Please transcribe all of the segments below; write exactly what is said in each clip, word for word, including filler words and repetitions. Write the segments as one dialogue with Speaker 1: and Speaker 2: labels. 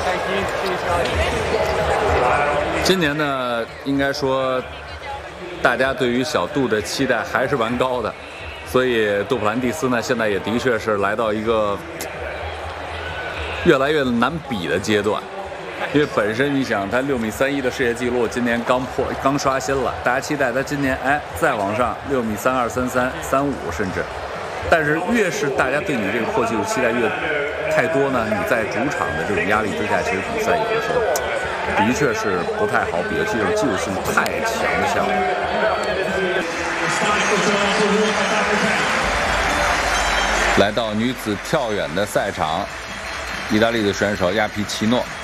Speaker 1: 今年呢，应该说大家对于小杜的期待还是蛮高的，所以杜普兰蒂斯呢，现在也的确是来到一个越来越难比的阶段。因为本身你想，他六米三一的世界纪录今年刚破，刚刷新了，大家期待他今年哎再往上六米三二、三三、三五甚至。但是越是大家对你这个破纪录期待越太多呢，你在主场的这种压力之下，其实比赛有的时候的确是不太好比，尤其这种技术性太强的项目。来到女子跳远的赛场，意大利的选手亚皮奇诺。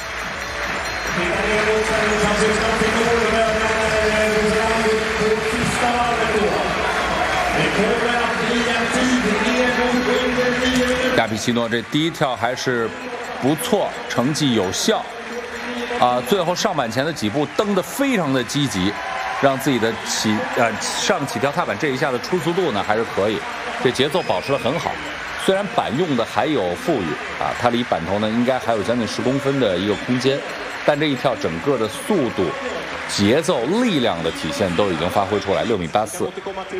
Speaker 1: 亚皮奇诺这第一跳还是不错，成绩有效啊！最后上板前的几步蹬得非常的积极，让自己的起呃上起跳踏板这一下的出速度呢还是可以，这节奏保持得很好。虽然板用的还有富裕啊，它离板头呢应该还有将近十公分的一个空间，但这一跳整个的速度、节奏、力量的体现都已经发挥出来，六米八四。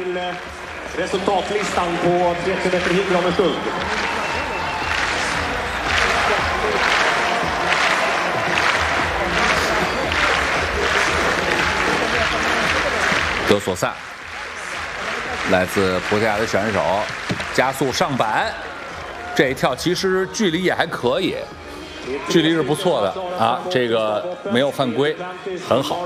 Speaker 1: 德索萨，来自葡萄牙的选手，加速上板，这一跳其实距离也还可以，距离是不错的啊，这个没有犯规，很好。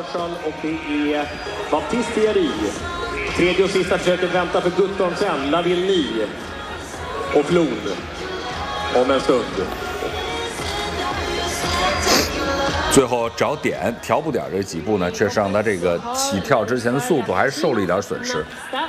Speaker 1: 最后找点调补点这几步呢，确实让他这个起跳之前的速度还是受了一点损失。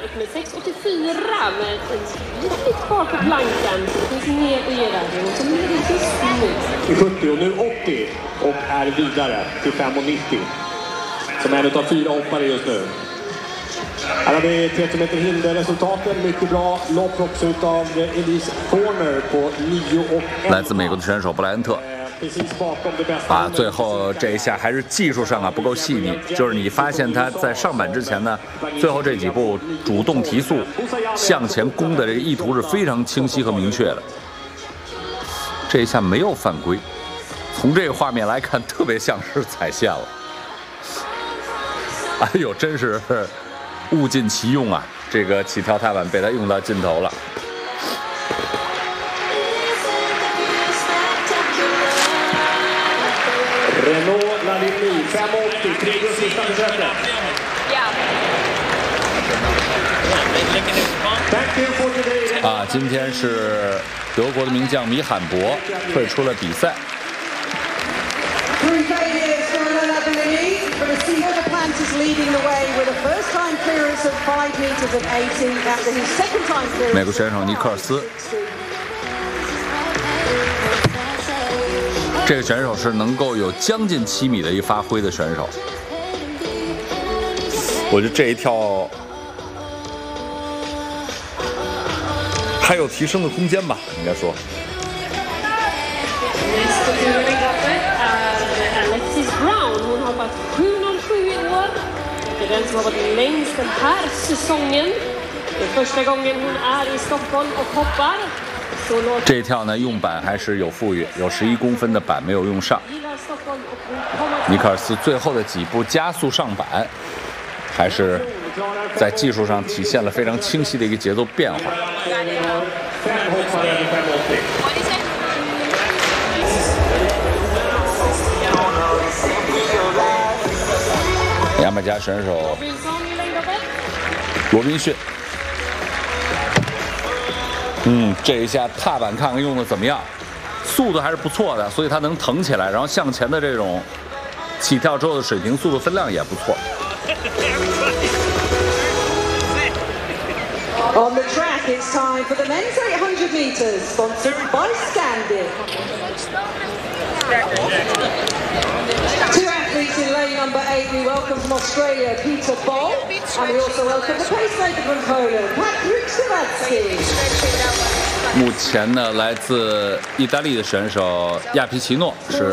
Speaker 2: Här har vi trettio meter hinderresultaten, mycket bra lopp också utav Elise Corner på nio och elva.
Speaker 1: 来自美国的选手布莱恩特。啊，最后这一下还是技术上啊不够细腻，就是你发现他在上板之前呢，最后这几步主动提速向前攻的这个意图是非常清晰和明确的。这一下没有犯规，从这个画面来看，特别像是踩线了。哎呦，真是物尽其用啊！这个起跳踏板被他用到尽头了。
Speaker 2: Renault Lavigny fem åttio, tredje och sista försöket. Thank you for today.
Speaker 1: 啊，今天是德国的名将米罕博退出了比赛。美国选手尼克尔斯。这个选手是能够有将近七米的一发挥的选手，我觉得这一跳还有提升的空间吧，应该说。这一跳呢，用板还是有富裕，有十一公分的板没有用上。尼克尔斯最后的几步加速上板，还是在技术上体现了非常清晰的一个节奏变化。牙买加选手罗宾逊。嗯，这一下踏板看看用的怎么样，速度还是不错的，所以它能腾起来，然后向前的这种起跳之后的水平速度分量也不错。
Speaker 3: On the track, it's time for the men's eight hundred meters, sponsored by Scandi. Two athletes in lane number eight, we welcome from Australia, Peter Boll, and we also welcome the pacemaker from Poland, Patrick Szymanski.
Speaker 1: 目前呢，来自意大利的选手亚皮奇诺是。